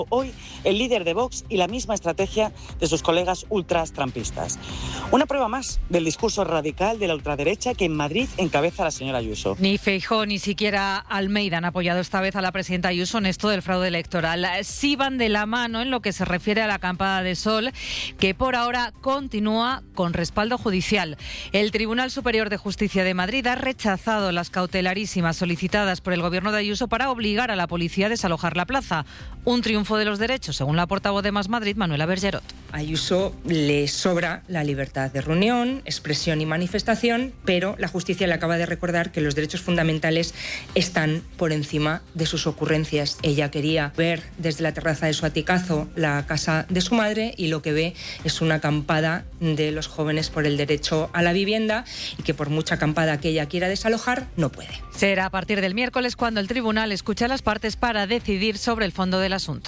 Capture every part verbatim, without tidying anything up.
Hoy el líder de Vox y la misma estrategia de sus colegas ultras-trampistas. Una prueba más del discurso radical de la ultraderecha que en Madrid encabeza la señora Ayuso. Ni Feijóo ni siquiera Almeida han apoyado esta vez a la presidenta Ayuso en esto del fraude electoral. Sí van de la mano en lo que se refiere a la acampada de sol, que por ahora continúa con respaldo judicial. El Tribunal Superior de Justicia de Madrid ha rechazado las cautelarísimas solicitadas por el gobierno de Ayuso para obligar a la policía a desalojar la plaza. Un triunfo de los derechos, según la portavoz de Más Madrid, Manuela Bergerot. A Ayuso le sobra la libertad de reunión, expresión y manifestación, pero la justicia le acaba de recordar que los derechos fundamentales están por encima de sus ocurrencias. Ella quería ver desde la terraza de su aticazo la casa de su madre y lo que ve es una acampada de los jóvenes por el derecho a la vivienda y que por mucha acampada que ella quiera desalojar, no puede. Será a partir del miércoles cuando el tribunal escuche a las partes para decidir sobre el fondo del asunto.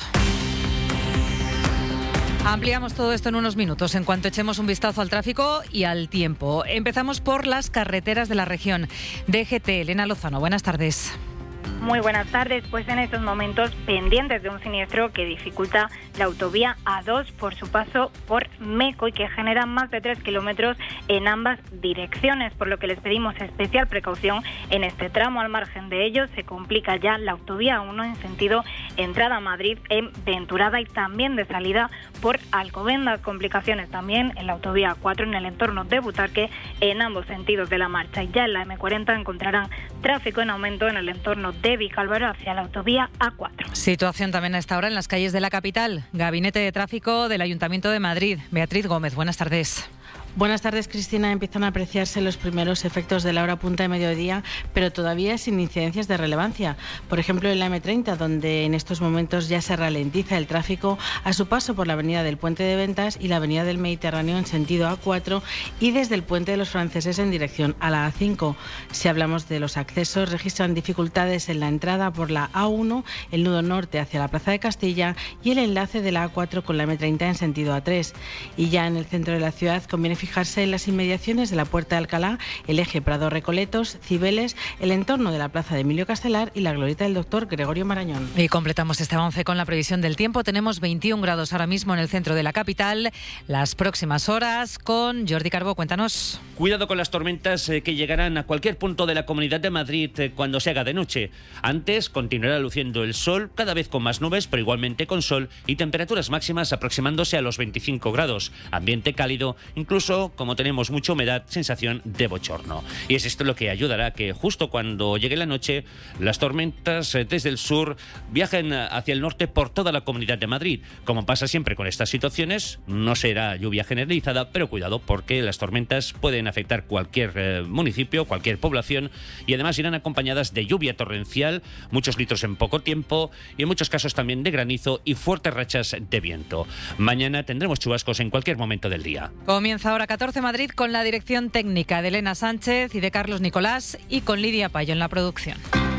Ampliamos todo esto en unos minutos, en cuanto echemos un vistazo al tráfico y al tiempo. Empezamos por las carreteras de la región. D G T, Elena Lozano, buenas tardes. Muy buenas tardes. Pues en estos momentos pendientes de un siniestro que dificulta la autovía A dos por su paso por Meco y que genera más de tres kilómetros en ambas direcciones, por lo que les pedimos especial precaución en este tramo. Al margen de ello, se complica ya la autovía A uno en sentido entrada a Madrid en Venturada y también de salida por Alcobendas. Complicaciones también en la autovía A cuatro en el entorno de Butarque en ambos sentidos de la marcha. Y ya en la eme cuarenta encontrarán tráfico en aumento en el entorno de Vicálvaro hacia la autovía A cuatro. Situación también a esta hora en las calles de la capital. Gabinete de Tráfico del Ayuntamiento de Madrid. Beatriz Gómez, buenas tardes. Buenas tardes, Cristina. Empiezan a apreciarse los primeros efectos de la hora punta de mediodía, pero todavía sin incidencias de relevancia. Por ejemplo, en la eme treinta, donde en estos momentos ya se ralentiza el tráfico a su paso por la avenida del Puente de Ventas y la avenida del Mediterráneo en sentido A cuatro y desde el Puente de los Franceses en dirección a la A cinco. Si hablamos de los accesos, registran dificultades en la entrada por la A uno, el nudo norte hacia la Plaza de Castilla y el enlace de la A cuatro con la eme treinta en sentido A tres. Y ya en el centro de la ciudad conviene fijarse en las inmediaciones de la Puerta de Alcalá, el eje Prado-Recoletos, Cibeles, el entorno de la Plaza de Emilio Castelar y la glorieta del doctor Gregorio Marañón. Y completamos este avance con la previsión del tiempo. Tenemos veintiún grados ahora mismo en el centro de la capital. Las próximas horas con Jordi Carbó, cuéntanos. Cuidado con las tormentas eh, que llegarán a cualquier punto de la Comunidad de Madrid eh, cuando se haga de noche. Antes continuará luciendo el sol, cada vez con más nubes, pero igualmente con sol y temperaturas máximas aproximándose a los veinticinco grados. Ambiente cálido, incluso como tenemos mucha humedad, sensación de bochorno. Y es esto lo que ayudará a que justo cuando llegue la noche, las tormentas eh, desde el sur viajen hacia el norte por toda la Comunidad de Madrid. Como pasa siempre con estas situaciones, no será lluvia generalizada, pero cuidado porque las tormentas pueden afectar cualquier eh, municipio, cualquier población y además irán acompañadas de lluvia torrencial, muchos litros en poco tiempo y en muchos casos también de granizo y fuertes rachas de viento. Mañana tendremos chubascos en cualquier momento del día. Comienza ahora catorce Madrid con la dirección técnica de Elena Sánchez y de Carlos Nicolás y con Lidia Payo en la producción.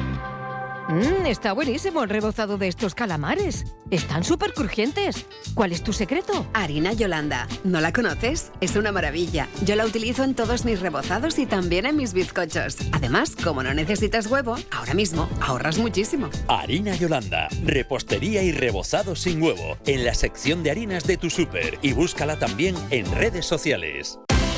Mmm, está buenísimo el rebozado de estos calamares. Están súper crujientes. ¿Cuál es tu secreto? Harina Yolanda. ¿No la conoces? Es una maravilla. Yo la utilizo en todos mis rebozados y también en mis bizcochos. Además, como no necesitas huevo, ahora mismo ahorras muchísimo. Harina Yolanda. Repostería y rebozado sin huevo. En la sección de harinas de tu súper. Y búscala también en redes sociales.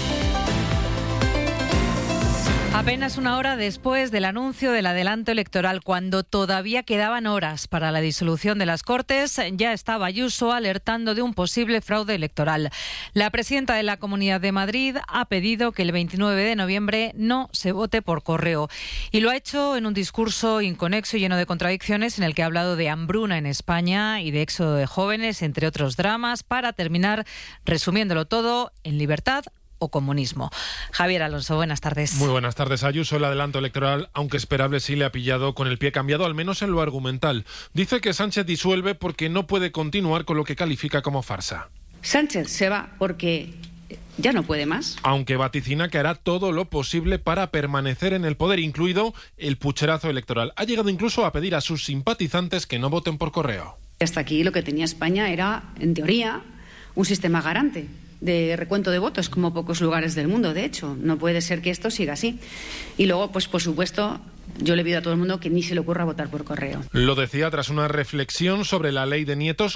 Apenas una hora después del anuncio del adelanto electoral, cuando todavía quedaban horas para la disolución de las Cortes, ya estaba Ayuso alertando de un posible fraude electoral. La presidenta de la Comunidad de Madrid ha pedido que el veintinueve de noviembre no se vote por correo. Y lo ha hecho en un discurso inconexo y lleno de contradicciones en el que ha hablado de hambruna en España y de éxodo de jóvenes, entre otros dramas, para terminar resumiéndolo todo en libertad o comunismo. Javier Alonso, buenas tardes. Muy buenas tardes. Ayuso, el adelanto electoral, aunque esperable, sí le ha pillado con el pie cambiado, al menos en lo argumental. Dice que Sánchez disuelve porque no puede continuar con lo que califica como farsa. Sánchez se va porque ya no puede más. Aunque vaticina que hará todo lo posible para permanecer en el poder, incluido el pucherazo electoral. Ha llegado incluso a pedir a sus simpatizantes que no voten por correo. Hasta aquí lo que tenía España era, en teoría, un sistema garante. de recuento de votos, como pocos lugares del mundo, de hecho. No puede ser que esto siga así. Y luego, pues por supuesto, yo le pido a todo el mundo que ni se le ocurra votar por correo. Lo decía tras una reflexión sobre la ley de nietos